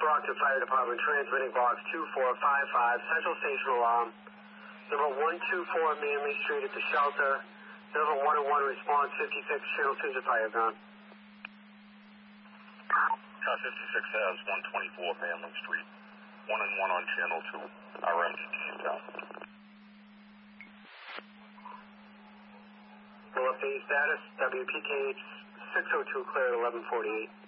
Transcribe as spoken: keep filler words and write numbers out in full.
Brockton Fire Department, transmitting box two four five five, Central Station Alarm, number one two four Manley Street at the shelter, number one oh one response, fifty-six, channel two is a fire gun. Car fifty-six has one twenty-four Manley Street, one and one on channel two, R M D T down. Full update status, W P K H six oh two clear at eleven forty-eight.